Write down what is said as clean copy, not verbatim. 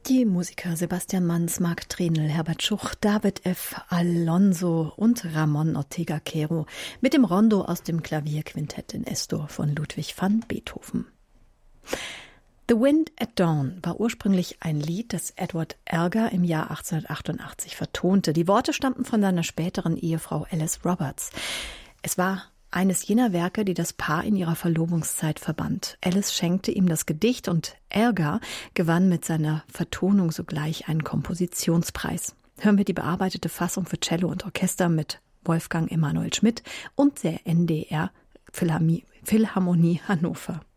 Die Musiker Sebastian Manz, Marc Trenel, Herbert Schuch, David F. Alonso und Ramon Ortega Caro mit dem Rondo aus dem Klavierquintett in S-Dur von Ludwig van Beethoven. The Wind at Dawn war ursprünglich ein Lied, das Edward Elgar im Jahr 1888 vertonte. Die Worte stammten von seiner späteren Ehefrau Alice Roberts. Es war eines jener Werke, die das Paar in ihrer Verlobungszeit verband. Alice schenkte ihm das Gedicht und Elgar gewann mit seiner Vertonung sogleich einen Kompositionspreis. Hören wir die bearbeitete Fassung für Cello und Orchester mit Wolfgang Emanuel Schmidt und der NDR Philharmonie Hannover.